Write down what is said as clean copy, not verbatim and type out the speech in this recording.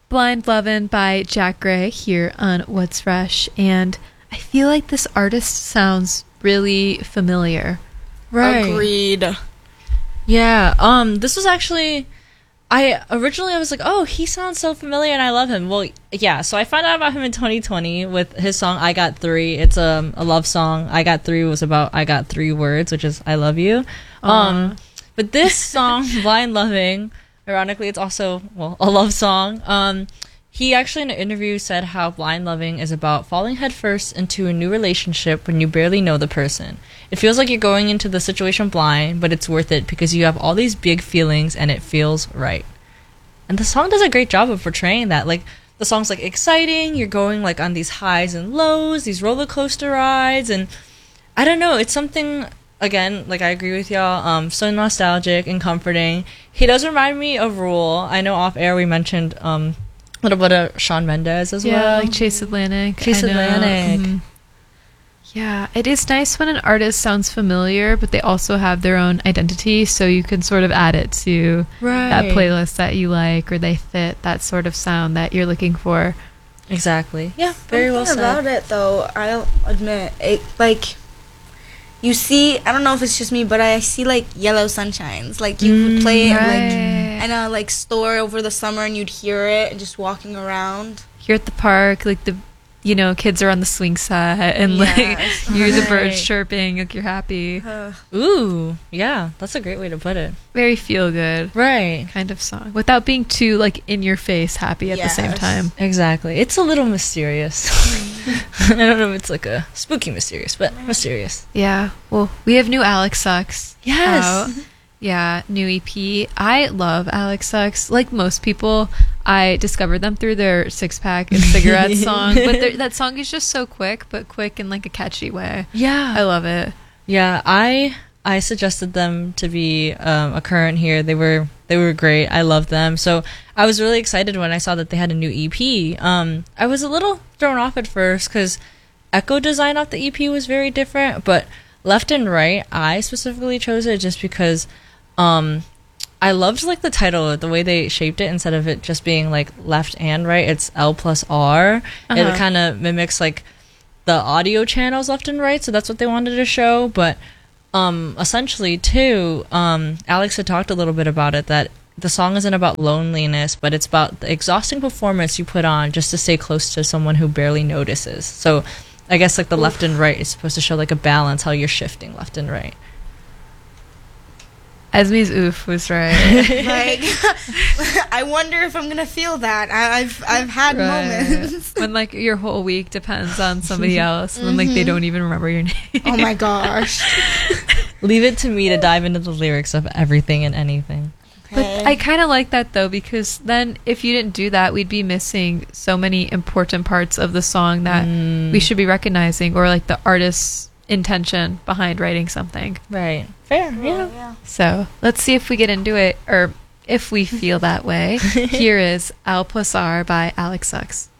Blind Lovin' by Jack Gray here on What's Fresh, and I feel like this artist sounds really familiar. Right. Agreed. Yeah. This was actually, I was like, oh, he sounds so familiar and I love him. Well, yeah. So I found out about him in 2020 with his song "I Got Three." It's a love song. "I Got Three" was about I got three words, which is "I love you." But this song, "Blind Loving," ironically, it's also a love song. He actually in an interview said how blind loving is about falling headfirst into a new relationship when you barely know the person. It feels like you're going into the situation blind, but it's worth it because you have all these big feelings and it feels right. And the song does a great job of portraying that. Like, the song's like exciting, you're going like on these highs and lows, these roller coaster rides, and I don't know, it's something, again, like I agree with y'all, so nostalgic and comforting. He does remind me of Rule. I know off air we mentioned a little bit of Shawn Mendes as well. Yeah, like Chase Atlantic. Chase Atlantic. Mm-hmm. Yeah, it is nice when an artist sounds familiar, but they also have their own identity, so you can sort of add it to that playlist that you like, or they fit that sort of sound that you're looking for. Exactly. Yeah, very well said. About it, though, I'll admit, it, like, you see, I don't know if it's just me, but I see, like, Yellow Sunshines. Like, you would play it, like, in a, like, store over the summer, and you'd hear it, and just walking around. Here at the park, like, kids are on the swing set, and, like, you hear the birds chirping, like, you're happy. Ooh, yeah, that's a great way to put it. Very feel-good. Right. Kind of song. Without being too, like, in-your-face happy at the same time. Exactly. It's a little mysterious. I don't know if it's, like, a spooky mysterious, but mysterious. Yeah. Well, we have new Alex Sucks. Yes. Yeah, new EP. I love Alex Sucks. Like most people, I discovered them through their Six Pack and Cigarette song. But that song is just so quick, but quick in like a catchy way. Yeah. I love it. Yeah, I suggested them to be a current here. They were great. I loved them. So I was really excited when I saw that they had a new EP. I was a little thrown off at first because echo design off the EP was very different, but Left and Right, I specifically chose it just because I loved like the title, the way they shaped it. Instead of it just being like left and right, it's L+R. It kind of mimics like the audio channels left and right, so that's what they wanted to show. But essentially too, Alex had talked a little bit about it, that the song isn't about loneliness, but it's about the exhausting performance you put on just to stay close to someone who barely notices. So I guess like the left and right is supposed to show like a balance, how you're shifting left and right. Esme's oof was right. Like, I wonder if I'm gonna feel that. I've had moments when like your whole week depends on somebody else, and then like they don't even remember your name. Oh my gosh! Leave it to me to dive into the lyrics of everything and anything. But I kind of like that though, because then if you didn't do that, we'd be missing so many important parts of the song that we should be recognizing, or like the artist's intention behind writing something. Right. Fair. Yeah. So let's see if we get into it, or if we feel that way. Here is L+R by Alex Sucks.